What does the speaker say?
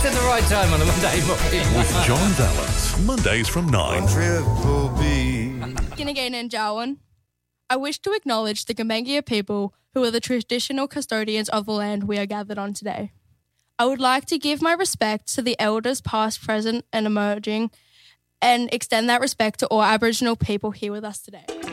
Just at the right time on a Monday morning. With John Vallis, Mondays from 9. Again in Jarwin. I wish to acknowledge the Gambengia people who are the traditional custodians of the land we are gathered on today. I would like to give my respect to the elders past, present and emerging and extend that respect to all Aboriginal people here with us today.